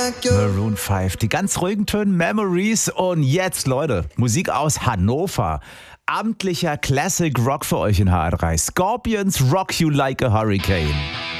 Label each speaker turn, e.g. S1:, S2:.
S1: Maroon 5, die ganz ruhigen Töne, Memories. Und jetzt, Leute, Musik aus Hannover. Amtlicher Classic Rock für euch in HR3. Scorpions Rock You Like a Hurricane.